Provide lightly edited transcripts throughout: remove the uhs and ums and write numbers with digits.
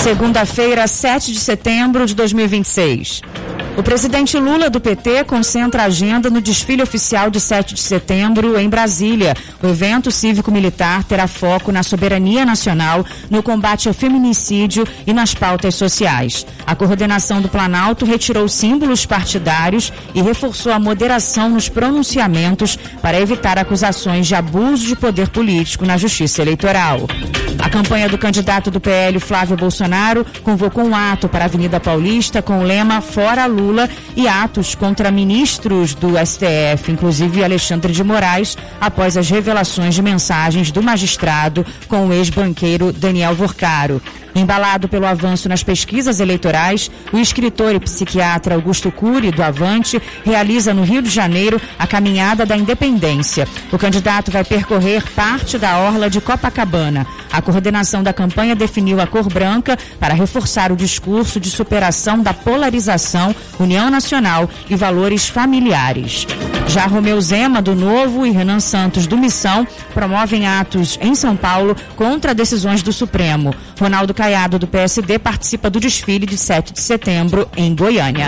Segunda-feira, 7 de setembro de 2026. O presidente Lula, do PT, concentra a agenda no desfile oficial de 7 de setembro em Brasília. O evento cívico-militar terá foco na soberania nacional, no combate ao feminicídio e nas pautas sociais. A coordenação do Planalto retirou símbolos partidários e reforçou a moderação nos pronunciamentos para evitar acusações de abuso de poder político na justiça eleitoral. A campanha do candidato do PL, Flávio Bolsonaro, convocou um ato para a Avenida Paulista com o lema Fora Lula e atos contra ministros do STF, inclusive Alexandre de Moraes, após as revelações de mensagens do magistrado com o ex-banqueiro Daniel Vorcaro. Embalado pelo avanço nas pesquisas eleitorais, o escritor e psiquiatra Augusto Cury, do Avante, realiza no Rio de Janeiro a Caminhada da Independência. O candidato vai percorrer parte da orla de Copacabana. A coordenação da campanha definiu a cor branca para reforçar o discurso de superação da polarização, união nacional e valores familiares. Já Romeu Zema, do Novo, e Renan Santos, do Missão, promovem atos em São Paulo contra decisões do Supremo. Ronaldo Caiado, do PSD, participa do desfile de 7 de setembro em Goiânia.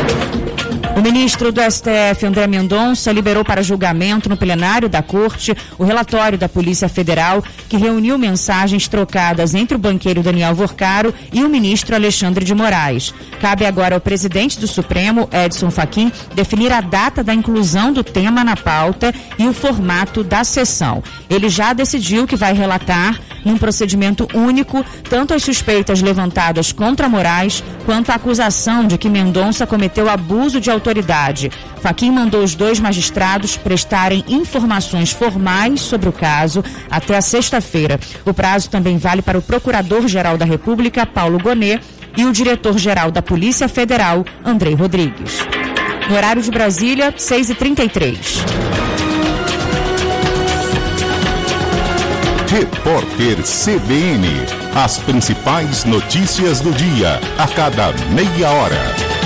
O ministro do STF, André Mendonça, liberou para julgamento no plenário da Corte o relatório da Polícia Federal que reuniu mensagens trocadas entre o banqueiro Daniel Vorcaro e o ministro Alexandre de Moraes. Cabe agora ao presidente do Supremo, Edson Fachin, definir a data da inclusão do tema na pauta e o formato da sessão. Ele já decidiu que vai relatar num procedimento único tanto as suspeitas levantadas contra Moraes quanto a acusação de que Mendonça cometeu abuso de autoridade. Fachin mandou os dois magistrados prestarem informações formais sobre o caso até a sexta-feira. O prazo também vale para o Procurador-Geral da República, Paulo Gonet, e o Diretor-Geral da Polícia Federal, Andrei Rodrigues. No horário de Brasília, 6h33. Repórter CBN. As principais notícias do dia, a cada meia hora.